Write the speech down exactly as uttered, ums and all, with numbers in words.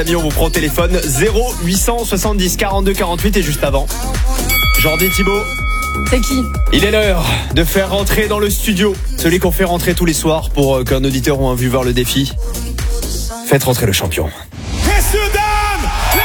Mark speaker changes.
Speaker 1: Amis, on vous prend au téléphone zéro huit cent soixante-dix quarante-deux quarante-huit et juste avant, Jordi Thibaut.
Speaker 2: C'est qui?
Speaker 1: Il est l'heure de faire rentrer dans le studio celui qu'on fait rentrer tous les soirs pour qu'un auditeur ou un vu voir le défi. Faites rentrer le champion.